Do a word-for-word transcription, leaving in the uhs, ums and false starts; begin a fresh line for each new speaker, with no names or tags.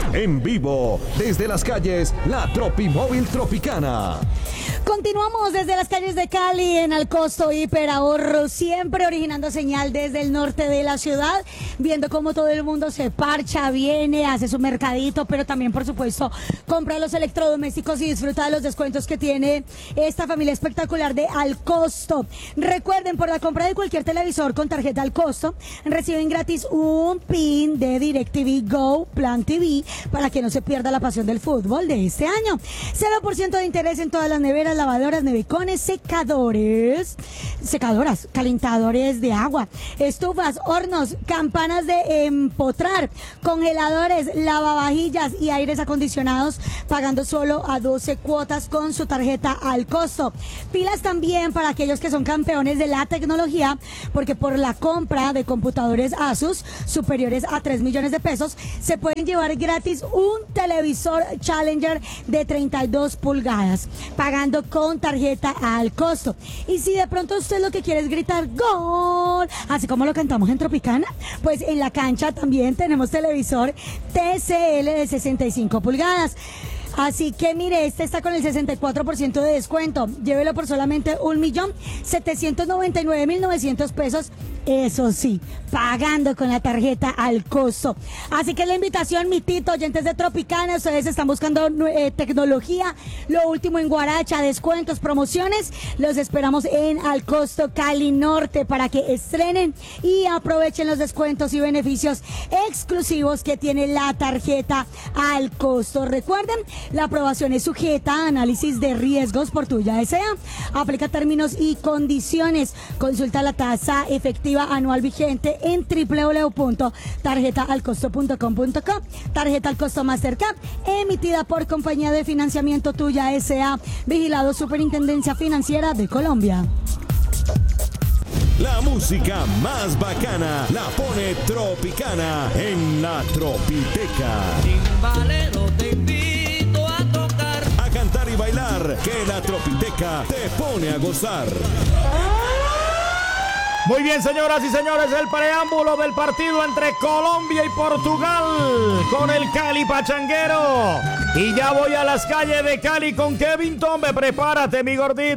En vivo, desde las calles La Tropimóvil Tropicana.
Continuamos desde las calles de Cali en Al Costo Hiper Ahorro, siempre originando señal desde el norte de la ciudad, viendo cómo todo el mundo se parcha, viene, hace su mercadito, pero también, por supuesto, compra los electrodomésticos y disfruta de los descuentos que tiene esta familia espectacular de Al Costo. Recuerden, por la compra de cualquier televisor con tarjeta Al Costo, reciben gratis un pin de DirecTV Go Plan T V para que no se pierda la pasión del fútbol de este año. cero por ciento de interés en todas las neveras, lavadoras, nevecones, secadores, secadoras, calentadores de agua, estufas, hornos, campanas de empotrar, congeladores, lavavajillas y aires acondicionados, pagando solo a doce cuotas con su tarjeta Al Costo. Pilas también para aquellos que son campeones de la tecnología, porque por la compra de computadores Asus superiores a tres millones de pesos, se pueden llevar gratis un televisor Challenger de treinta y dos pulgadas, pagando con tarjeta Al Costo. Y si de pronto usted lo que quiere es gritar ¡gol!, así como lo cantamos en Tropicana, pues en la cancha también tenemos televisor T C L de sesenta y cinco pulgadas. Así que mire, este está con el sesenta y cuatro por ciento de descuento. Llévelo por solamente un millón setecientos noventa y nueve mil novecientos pesos. Eso sí, pagando con la tarjeta Al Costo. Así que la invitación, mi Tito, oyentes de Tropicana, ustedes están buscando eh, tecnología, lo último en guaracha, descuentos, promociones. Los esperamos en Al Costo Cali Norte para que estrenen y aprovechen los descuentos y beneficios exclusivos que tiene la tarjeta Al Costo. Recuerden, la aprobación es sujeta a análisis de riesgos por Tuya S A. Aplica términos y condiciones. Consulta la tasa efectiva anual vigente en doble u doble u doble u punto tarjeta al costo punto com punto co. Tarjeta Al Costo Mastercard, emitida por Compañía de Financiamiento Tuya S A, vigilado Superintendencia Financiera de Colombia.
La música más bacana la pone Tropicana en la Tropiteca.
Timbalero, te invito a tocar,
A cantar y bailar, que la Tropiteca te pone a gozar.
Muy bien, señoras y señores, el preámbulo del partido entre Colombia y Portugal con el Cali Pachanguero. Y ya voy a las calles de Cali con Kevin Tombe. Prepárate, mi gordito.